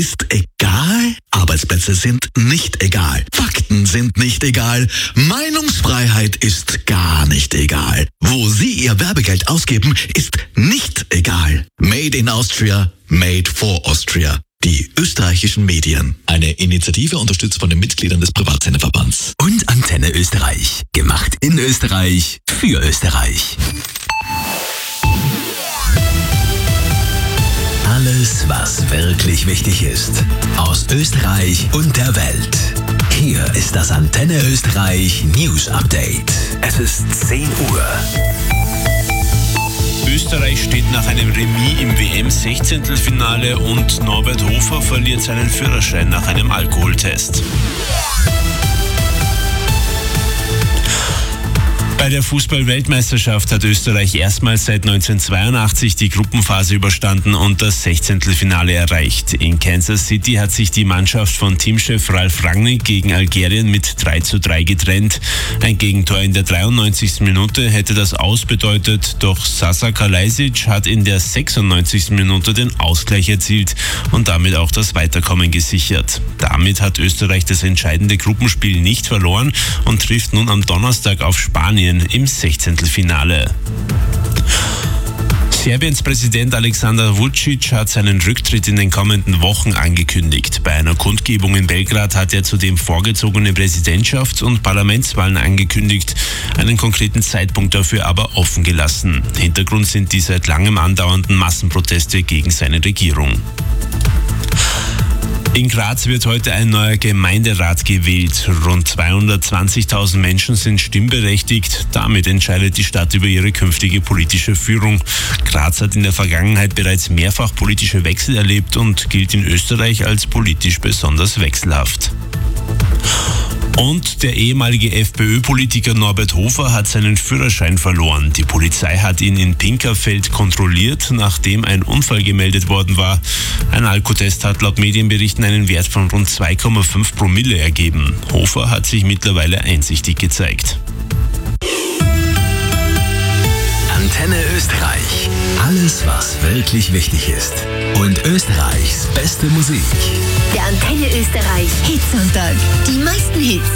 ist egal. Arbeitsplätze sind nicht egal. Fakten sind nicht egal. Meinungsfreiheit ist gar nicht egal. Wo Sie Ihr Werbegeld ausgeben, ist nicht egal. Made in Austria, made for Austria. Die österreichischen Medien. Eine Initiative unterstützt von den Mitgliedern des Privatsenderverbands. Und Antenne Österreich. Gemacht in Österreich, für Österreich. Alles, was wirklich wichtig ist. Aus Österreich und der Welt. Hier ist das Antenne Österreich News Update. Es ist 10 Uhr. Österreich steht nach einem Remis im WM-16-Finale und Norbert Hofer verliert seinen Führerschein nach einem Alkoholtest. Bei der Fußball-Weltmeisterschaft hat Österreich erstmals seit 1982 die Gruppenphase überstanden und das 16-Finale erreicht. In Kansas City hat sich die Mannschaft von Teamchef Ralf Rangnick gegen Algerien mit 3:3 getrennt. Ein Gegentor in der 93. Minute hätte das Aus bedeutet, doch Sasa Kalajdzic hat in der 96. Minute den Ausgleich erzielt und damit auch das Weiterkommen gesichert. Damit hat Österreich das entscheidende Gruppenspiel nicht verloren und trifft nun am Donnerstag auf Spanien im 16-Finale. Serbiens Präsident Aleksandar Vučić hat seinen Rücktritt in den kommenden Wochen angekündigt. Bei einer Kundgebung in Belgrad hat er zudem vorgezogene Präsidentschafts- und Parlamentswahlen angekündigt, einen konkreten Zeitpunkt dafür aber offen gelassen. Hintergrund sind die seit langem andauernden Massenproteste gegen seine Regierung. In Graz wird heute ein neuer Gemeinderat gewählt. Rund 220.000 Menschen sind stimmberechtigt. Damit entscheidet die Stadt über ihre künftige politische Führung. Graz hat in der Vergangenheit bereits mehrfach politische Wechsel erlebt und gilt in Österreich als politisch besonders wechselhaft. Und der ehemalige FPÖ-Politiker Norbert Hofer hat seinen Führerschein verloren. Die Polizei hat ihn in Pinkerfeld kontrolliert, nachdem ein Unfall gemeldet worden war. Ein Alkotest hat laut Medienberichten einen Wert von rund 2,5 Promille ergeben. Hofer hat sich mittlerweile einsichtig gezeigt. Antenne Österreich. Alles, was wirklich wichtig ist. Und Österreichs beste Musik. Der Antenne Österreich Hitsonntag. Die meisten Hits.